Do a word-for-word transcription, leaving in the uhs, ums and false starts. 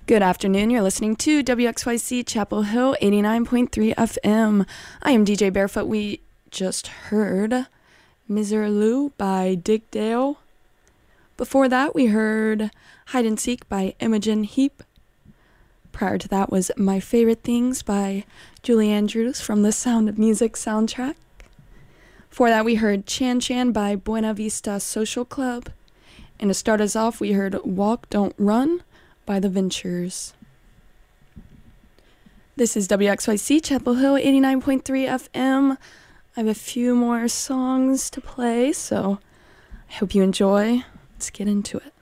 Good afternoon. You're listening to W X Y Z Chapel Hill eighty-nine point three F M. I am D J Barefoot. We just heard Miserlou by Dick Dale. Before that, we heard Hide and Seek by Imogen Heap. Prior to that was My Favorite Things by Julie Andrews from the Sound of Music soundtrack. Before that, we heard Chan Chan by Buena Vista Social Club. And to start us off, we heard Walk, Don't Run by The Ventures. This is W X Y Z Chapel Hill eighty-nine point three F M. I have a few more songs to play, so I hope you enjoy. Let's get into it.